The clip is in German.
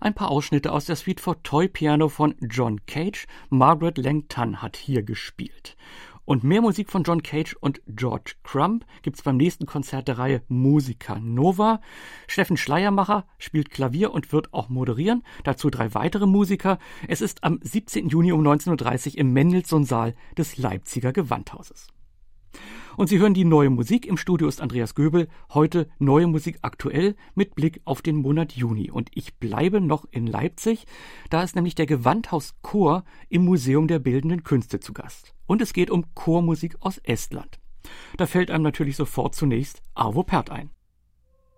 ein paar Ausschnitte aus der Suite for Toy Piano von John Cage. Margaret Langton hat hier gespielt. Und mehr Musik von John Cage und George Crumb gibt's beim nächsten Konzert der Reihe Musica Nova. Steffen Schleiermacher spielt Klavier und wird auch moderieren. Dazu 3 weitere Musiker. Es ist am 17. Juni um 19.30 Uhr im Mendelssohn-Saal des Leipziger Gewandhauses. Und Sie hören die neue Musik. Im Studio ist Andreas Göbel. Heute neue Musik aktuell mit Blick auf den Monat Juni. Und ich bleibe noch in Leipzig. Da ist nämlich der Gewandhauschor im Museum der Bildenden Künste zu Gast. Und es geht um Chormusik aus Estland. Da fällt einem natürlich sofort zunächst Arvo Pärt ein.